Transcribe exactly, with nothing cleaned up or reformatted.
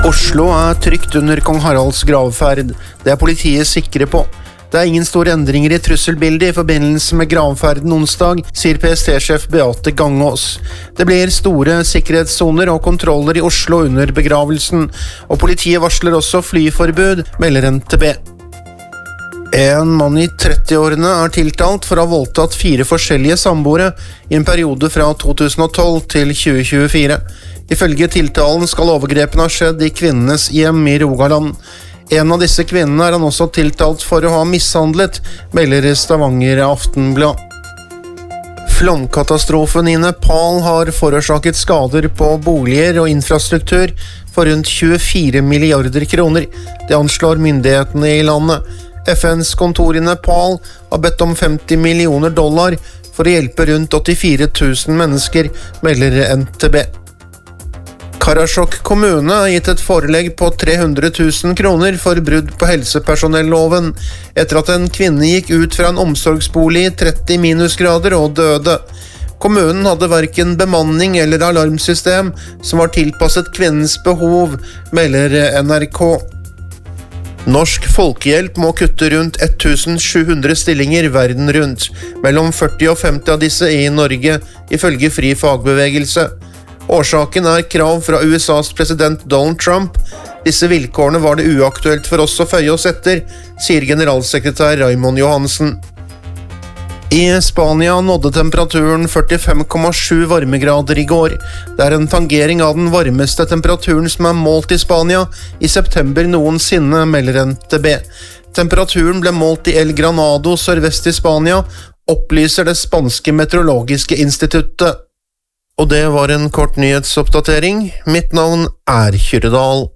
Oslo er trygt under kong Haralds gravferd. Det er politiet sikre på. Det er ingen store endringer i trusselbildet i forbindelse med gravferden onsdag, sier P S T-sjef Beate Gangås. Det blir store sikkerhetssoner og kontroller i Oslo under begravelsen, og politiet varsler også flyforbud, melder N T B. En mann i trettiårene er tiltalt for å ha voldtatt fire forskjellige samboere i en periode fra to tusen og tolv til tjue tjuefire. Ifølge tiltalen skal overgrepene ha skjedd i kvinnenes hjem i Rogaland. En av disse kvinnene er han også tiltalt for å ha mishandlet, melder Stavanger Aftenblad. Flomkatastrofen i Nepal har forårsaket skader på boliger og infrastruktur for rundt tjuefire milliarder kroner. Det anslår myndighetene i landet. F N's kontor i Nepal har bedt om femti millioner dollar for å hjelpe rundt åttifire tusen mennesker, melder N T B. Karasjok kommune har gitt et forelegg på tre hundre tusen kroner for brudd på helsepersonelloven, etter at en kvinne gikk ut fra en omsorgsbolig i tretti minusgrader og døde. Kommunen hadde hverken bemanning eller alarmsystem som var tilpasset kvinnens behov, melder N R K. Norsk Folkehjelp må kutte rundt sju hundre stillinger verden rundt, mellom førti og femti av disse i Norge, ifølge Fri Fagbevegelse. Årsaken er krav fra U S A's president Donald Trump. Disse vilkårene var det uaktuelt for oss å føye oss etter, sier generalsekretær Raymond Johansen. I Spania nådde temperaturen førtifem komma sju varmegrader i går. Det er en tangering av den varmeste temperaturen som er målt i Spania i september noensinne, melder N T B. Temperaturen ble målt i El Granado sørvest i Spania, opplyser det spanske meteorologiske instituttet. Og det var en kort nyhetsoppdatering. Mitt navn er Kyrre Dahl.